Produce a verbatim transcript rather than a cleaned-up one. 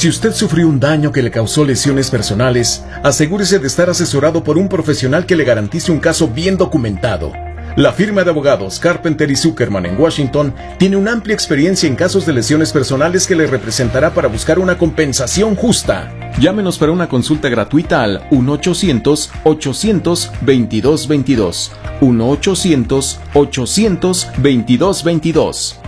Si usted sufrió un daño que le causó lesiones personales, asegúrese de estar asesorado por un profesional que le garantice un caso bien documentado. La firma de abogados Carpenter y Zuckerman en Washington tiene una amplia experiencia en casos de lesiones personales que le representará para buscar una compensación justa. Llámenos para una consulta gratuita al uno ochocientos, ochocientos, veintidós veintidós. uno ochocientos, ochocientos, veintidós veintidós.